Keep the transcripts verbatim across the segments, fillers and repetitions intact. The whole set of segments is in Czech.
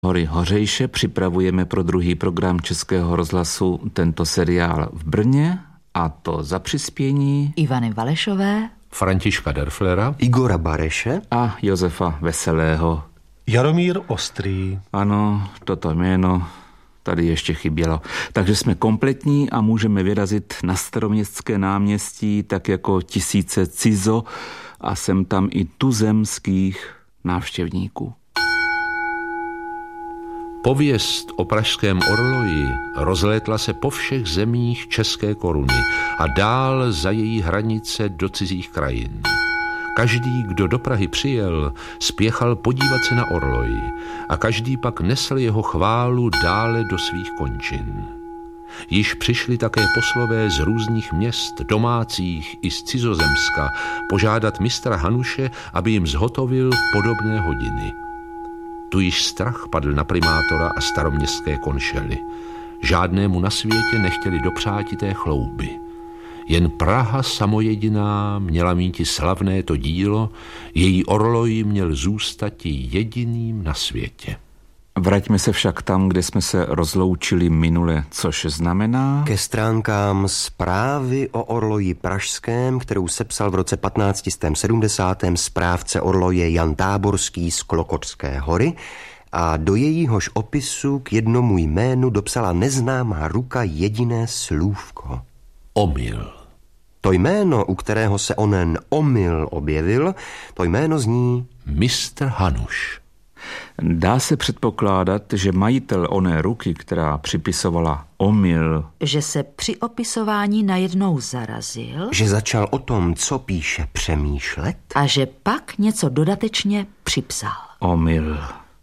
Hory Hořejše připravujeme pro druhý program Českého rozhlasu tento seriál v Brně, a to za přispění Ivany Valešové, Františka Derflera, Igora Bareše a Josefa Veselého. Jaromír Ostrý. Ano, toto jméno tady ještě chybělo. Takže jsme kompletní a můžeme vyrazit na Staroměstské náměstí tak jako tisíce cizo a sem tam i tuzemských návštěvníků. Pověst o pražském orloji rozlétla se po všech zemích české koruny a dál za její hranice do cizích krajin. Každý, kdo do Prahy přijel, spěchal podívat se na orloj a každý pak nesl jeho chválu dále do svých končin. Již přišli také poslové z různých měst, domácích i z cizozemska, požádat mistra Hanuše, aby jim zhotovil podobné hodiny. Tu již strach padl na primátora a staroměstské konšely. Žádnému na světě nechtěli dopřáti té chlouby. Jen Praha samojediná měla míti slavné to dílo, její orloj měl zůstati jediným na světě. Vraťme se však tam, kde jsme se rozloučili minule, což znamená... Ke stránkám zprávy o orloji pražském, kterou sepsal v roce patnáct set sedmdesát správce orloje Jan Táborský z Klokočské hory a do jejíhož opisu k jednomu jménu dopsala neznámá ruka jediné slůvko. Omyl. To jméno, u kterého se onen omyl objevil, to jméno zní... mistr Hanuš. Dá se předpokládat, že majitel oné ruky, která připisovala omyl, že se při opisování najednou zarazil, že začal o tom, co píše, přemýšlet a že pak něco dodatečně připsal. Omyl.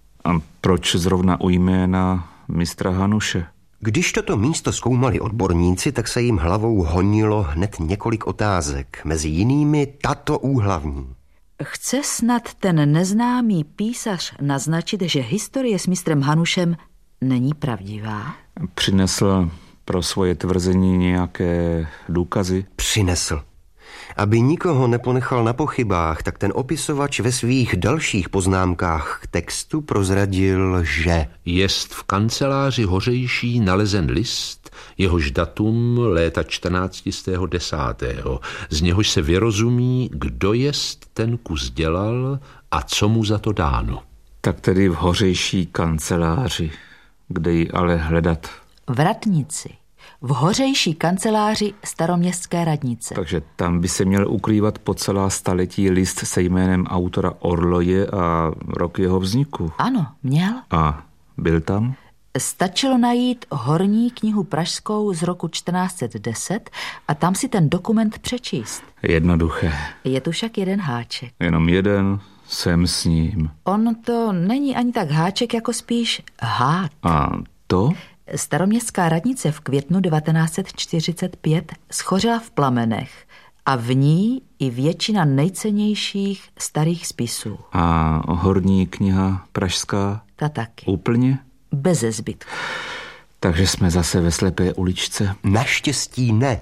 A proč zrovna u jména mistra Hanuše? Když toto místo zkoumali odborníci, tak se jim hlavou honilo hned několik otázek, mezi jinými tato úhlavní. Chce snad ten neznámý písař naznačit, že historie s mistrem Hanušem není pravdivá? Přinesl pro svoje tvrzení nějaké důkazy? Přinesl. Aby nikoho neponechal na pochybách, tak ten opisovač ve svých dalších poznámkách k textu prozradil, že jest v kanceláři Hořejší nalezen list, jehož datum léta čtrnáctého desátého Z něhož se vyrozumí, kdo jest ten kus dělal a co mu za to dáno. Tak tedy v Hořejší kanceláři, kde ji ale hledat? V Radnici. V Hořejší kanceláři staroměstské radnice. Takže tam by se měl ukrývat po celá staletí list se jménem autora orloje a rok jeho vzniku. Ano, měl. A byl tam? Stačilo najít horní knihu pražskou z roku čtrnáct set deset a tam si ten dokument přečíst. Jednoduché. Je tu však jeden háček. Jenom jeden, jsem s ním. On to není ani tak háček, jako spíš hák. A to? Staroměstská radnice v květnu devatenáct set čtyřicet pět schořela v plamenech a v ní i většina nejcennějších starých spisů. A horní kniha pražská? Ta taky. Úplně? Beze zbytku. Takže jsme zase ve slepé uličce? Naštěstí ne.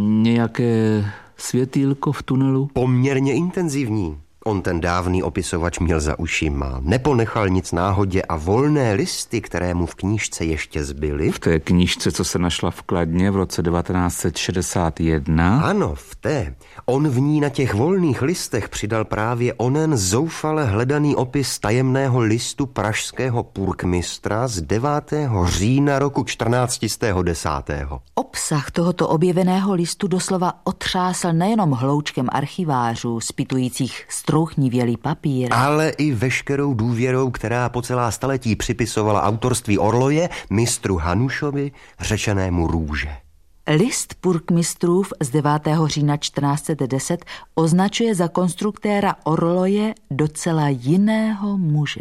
Nějaké světýlko v tunelu? Poměrně intenzivní. On ten dávný opisovač měl za ušima, neponechal nic náhodě a volné listy, které mu v knížce ještě zbyly. V té knížce, co se našla v Kladně v roce devatenáct set šedesát jedna? Ano, v té. On v ní na těch volných listech přidal právě onen zoufale hledaný opis tajemného listu pražského purkmistra z devátého října roku čtrnáct set desátého Obsah tohoto objeveného listu doslova otřásl nejenom hloučkem archivářů, spitujících strouchnivělý papír, ale i veškerou důvěrou, která po celá staletí připisovala autorství orloje mistru Hanušovi, řečenému Růže. List purkmistrův z devátého října čtrnáct set deset označuje za konstruktéra orloje docela jiného muže.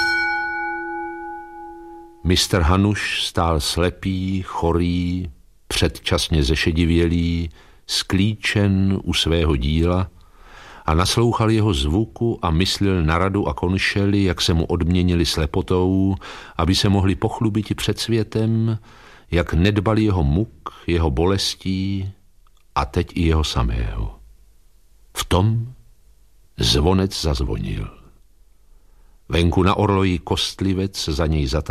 Mistr Hanuš stál slepý, chorý, předčasně zešedivělý, sklíčen u svého díla a naslouchal jeho zvuku a myslil na radu a konšely, jak se mu odměnili slepotou, aby se mohli pochlubiti před světem, jak nedbali jeho muk, jeho bolestí a teď i jeho samého. V tom zvonec zazvonil. Venku na orloji kostlivec za něj